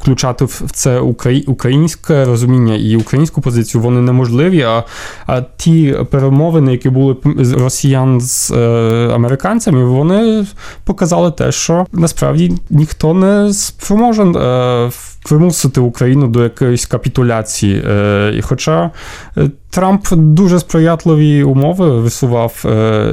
включати в це українське розуміння і українську позицію, вони неможливі, а ті перемовини, які були з росіян з американцями, вони показали те, що насправді ніхто не спроможен примусити Україну до якоїсь капітуляції. І хоча Трамп дуже сприятливі умови висував,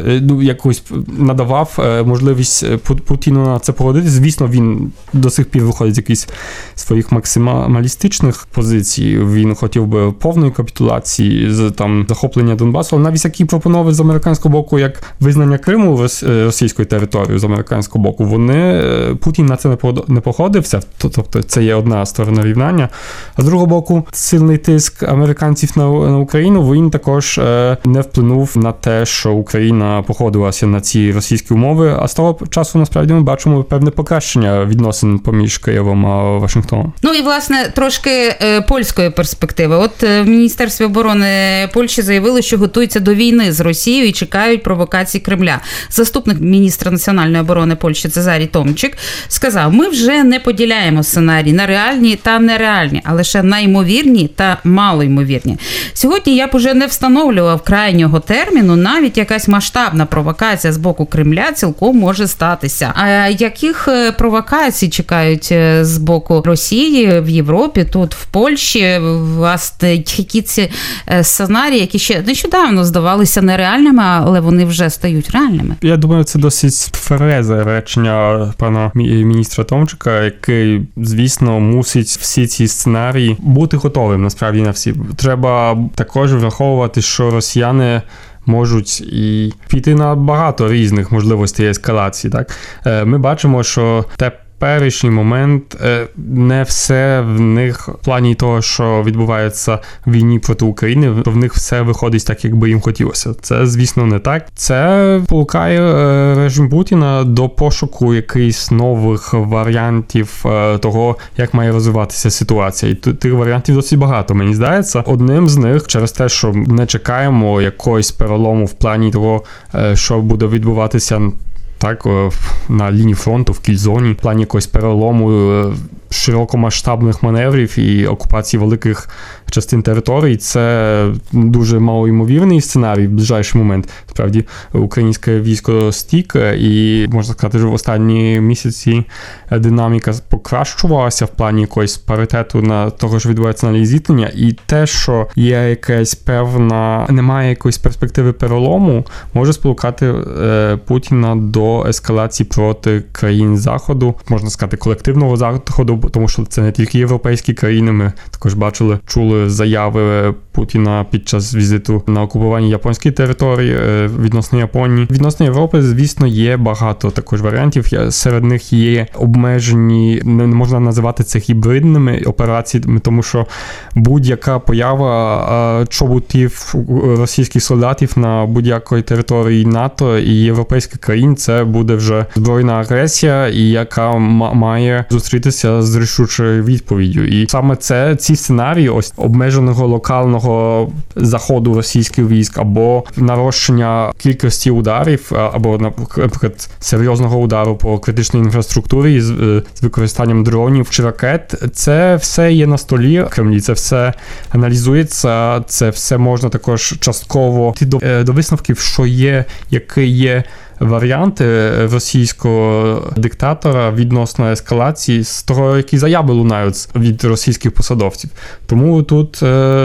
якось надавав можливість Путіну на це погодитися. Звісно, він до сих пір виходить з якихось своїх максималістичних позицій. Він хотів би повної капітуляції, захоплення Донбасу, але навіть які пропонували з американського боку, як визнання Криму російською територією з американського боку, Путін на це не погодився. Тобто це є одна сторона рівняння. А з другого боку, сильний тиск американців на Україну, він також не вплинув на те, що Україна погодилася на ці російські умови, а з того часу, насправді, ми бачимо певне покращення відносин поміж Києвом і Вашингтоном. Ну і, власне, трошки польської перспективи. От в Міністерстві оборони Польщі заявили, що готуються до війни з Росією і чекають провокацій Кремля. Заступник міністра національної оборони Польщі Цезарій Томчик сказав, ми вже не поділяємо сценарій на реальні та нереальні, а лише на ймовірні та малоймовірні. Сьогодні я б уже не встановлював крайнього терміну, навіть якась масштабна провокація з боку Кремля цілком може статися. А яких провокацій чекають з боку Росії в Європі, тут в Польщі? Власне, які ці сценарії, які ще нещодавно здавалися нереальними, але вони вже стають реальними? Я думаю, це досить тверезе речення пана міністра Томчика, який, звісно, мусить всі ці сценарії бути готовим, насправді, на всі. Треба також враховувати, що росіяни можуть і піти на багато різних можливостей ескалації. Так? Ми бачимо, що теперішній момент не все в них в плані того, що відбувається в війні проти України, то в них все виходить так, як би їм хотілося. Це, звісно, не так. Це полукає режим Путіна до пошуку якихось нових варіантів того, як має розвиватися ситуація. І тих варіантів досить багато, мені здається. Одним з них, через те, що не чекаємо якогось перелому в плані того, що буде відбуватися так, на лінії фронту, в кільзоні, в плані якогось перелому широкомасштабних маневрів і окупації великих частин територій, це дуже малоймовірний сценарій в ближайший момент. Справді, українське військо стійке, і, можна сказати, що в останні місяці динаміка покращувалася в плані якогось паритету на того, що відбувається на лінії зіткнення, і те, що є якась певна, немає якоїсь перспективи перелому, може спонукати Путіна до ескалації проти країн Заходу, можна сказати, колективного Заходу, тому що це не тільки європейські країни, ми також чули заяви Путіна під час візиту на окуповані японські території відносно Японії. Відносно Європи, звісно, є багато також варіантів. Серед них є обмежені, не можна називати це гібридними операціями, тому що будь-яка поява чоботів російських солдатів на будь-якої території НАТО і європейських країн, це буде вже збройна агресія, і яка має зустрітися з рішучою відповіддю. І саме ці сценарії ось обмеженого локального заходу російських військ або нарощення кількості ударів, або, наприклад, серйозного удару по критичній інфраструктурі з використанням дронів чи ракет, це все є на столі в Кремлі, це все аналізується, це все можна також частково йти до висновків, що є, який є варіанти російського диктатора відносно ескалації з того, які заяви лунають від російських посадовців. Тому тут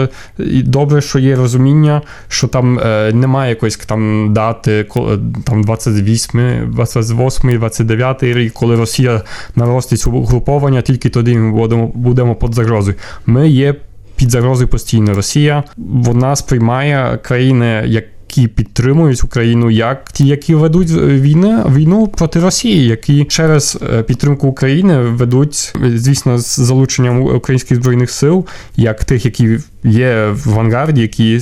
добре, що є розуміння, що там немає якоїсь там дати, там 28, 29 рік, коли Росія наростить угруповання, тільки тоді ми будемо під загрозою. Ми є під загрозою постійно. Росія, вона сприймає країни, які підтримують Україну, як ті, які ведуть війну проти Росії, які через підтримку України ведуть, звісно, з залученням українських збройних сил, як тих, які є в авангарді,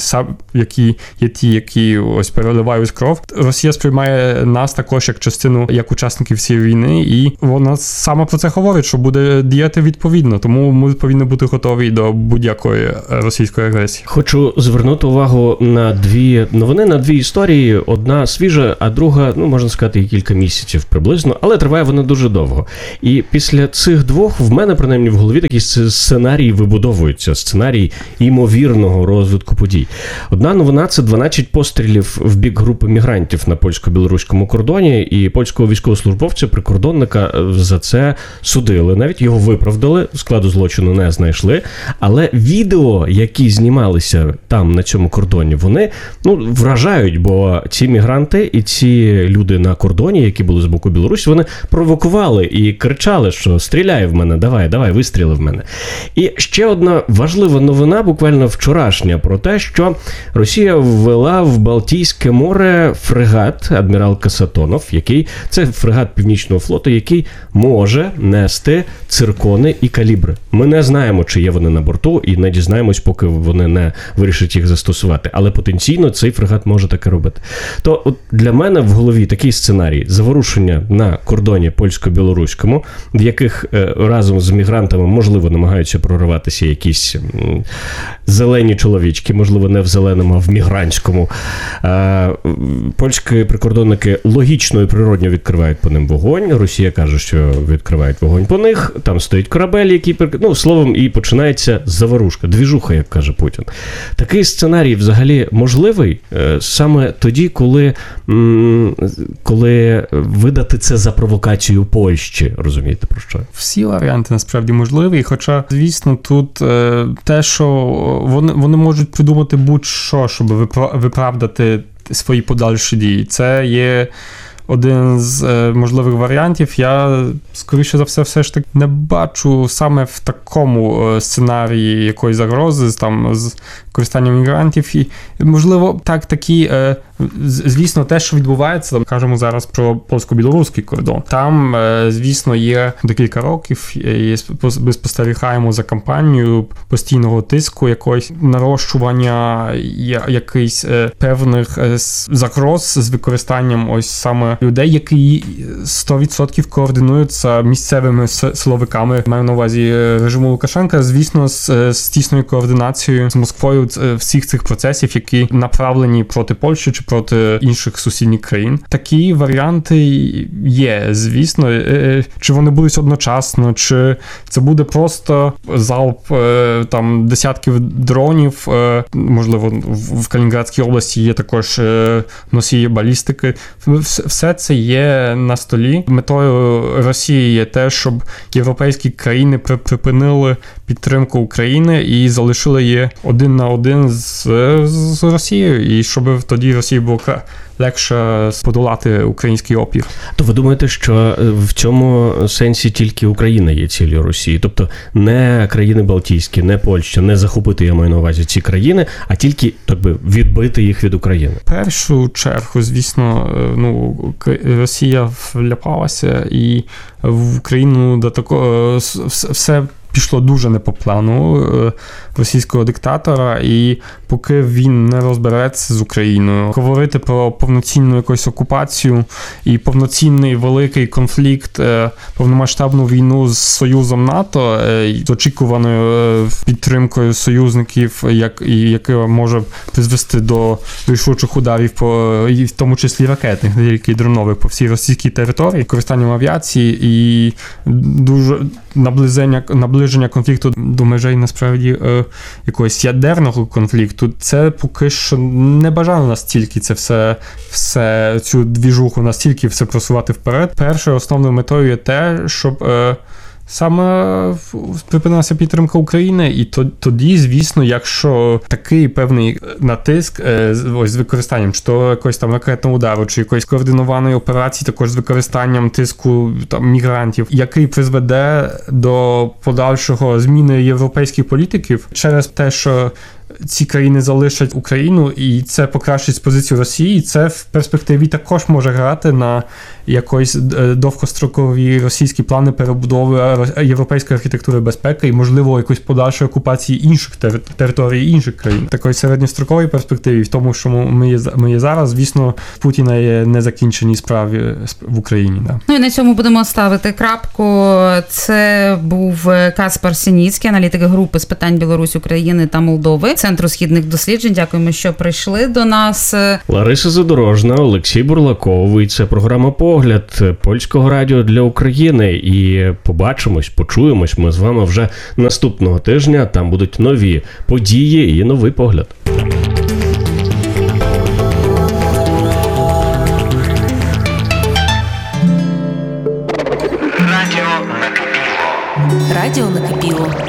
які ось переливають кров. Росія сприймає нас також як частину, як учасників цієї війни, і вона саме про це говорить, що буде діяти відповідно. Тому ми повинні бути готові до будь-якої російської агресії. Хочу звернути увагу на дві новини, на дві історії. Одна свіжа, а друга, можна сказати, кілька місяців приблизно, але триває вона дуже довго. І після цих двох в мене, принаймні, в голові такий сценарій вибудовується, сценарій ймовірного розвитку подій. Одна новина – це 12 пострілів в бік групи мігрантів на польсько-білоруському кордоні, і польського військовослужбовця, прикордонника, за це судили. Навіть його виправдали, складу злочину не знайшли, але відео, які знімалися там, на цьому кордоні, вони вражають, бо ці мігранти і ці люди на кордоні, які були з боку Білорусі, вони провокували і кричали, що стріляй в мене, давай, вистріли в мене. І ще одна важлива новина, буквально вчорашня, про те, що Росія ввела в Балтійське море фрегат адмірал Касатонов, це фрегат Північного флоту, який може нести циркони і калібри. Ми не знаємо, чи є вони на борту, і не дізнаємось, поки вони не вирішать їх застосувати. Але потенційно цей фрегат може таке робити. То от для мене в голові такий сценарій: заворушення на кордоні польсько-білоруському, в яких разом з мігрантами, можливо, намагаються прориватися якісь зелені чоловічки, можливо, не в зеленому, а в мігрантському. Польські прикордонники логічно і природньо відкривають по ним вогонь. Росія каже, що відкривають вогонь по них. Там стоїть корабель, який... словом, і починається заворушка, двіжуха, як каже Путін. Такий сценарій взагалі можливий саме тоді, коли видати це за провокацію Польщі. Розумієте, про що? Всі варіанти насправді можливі, хоча, звісно, тут те, що вони можуть придумати будь-що, щоб виправдати свої подальші дії. Це є один з можливих варіантів. Я, скоріше за все ж таки не бачу саме в такому сценарії якоїсь загрози з користанням мігрантів. І, можливо, звісно, те, що відбувається, кажемо зараз про польсько-білоруський кордон. Там, звісно, є декілька років, і ми спостерігаємо за кампанією постійного тиску, якогось нарощування якихось певних загроз з використанням ось саме людей, які 100% координуються місцевими силовиками, маю на увазі режиму Лукашенка, звісно, з тісною координацією з Москвою всіх цих процесів, які направлені проти Польщі чи проти інших сусідніх країн. Такі варіанти є, звісно. Чи вони будуть одночасно, чи це буде просто залп десятків дронів. Можливо, в Калінінградській області є також носії балістики. Все це є на столі. Метою Росії є те, щоб європейські країни припинили підтримку України і залишили її один на один з Росією, і щоб тоді Росії було легше подолати український опір. То ви думаєте, що в цьому сенсі тільки Україна є ціллю Росії? Тобто не країни Балтійські, не Польща, не захопити, я маю на увазі, ці країни, а тільки відбити їх від України? В першу чергу, звісно, Росія вляпалася, і в Україну до такого все пішло дуже не по плану російського диктатора, і поки він не розбереться з Україною, говорити про повноцінну якусь окупацію і повноцінний великий конфлікт, повномасштабну війну з Союзом НАТО, з очікуваною підтримкою союзників, яка може призвести до рішучих ударів, і в тому числі ракетних, не тільки дронових, по всій російській території, користанням авіації і дуже наближення конфлікту до межей, насправді, якогось ядерного конфлікту, це поки що не бажано настільки все цю двіжуху настільки все просувати вперед. Першою основною метою є те, щоб саме припинилася підтримка України, і тоді, звісно, якщо такий певний натиск ось з використанням, чи то якогось там ракетного удару, чи якоїсь координованої операції, також з використанням тиску мігрантів, який призведе до подальшого зміни європейських політиків через те, що ці країни залишать Україну, і це покращить позицію Росії, і це в перспективі також може грати на якось довгострокові російські плани перебудови європейської архітектури безпеки і, можливо, якоїсь подальшої окупації інших територій інших країн. Такої середньострокової перспективи, в тому, що ми є зараз, звісно, Путіна є незакінчені справи в Україні. Да. Ну і на цьому будемо ставити крапку. Це був Каспар Сініцький, аналітик групи з питань Білорусі, України та Молдови, Центру східних досліджень. Дякуємо, що прийшли до нас. Лариса Задорожна, Олексій Бурлаков. І це програма «Погляд» Польського радіо для України. І почуємось ми з вами вже наступного тижня. Там будуть нові події і новий погляд. Радіо накипіло.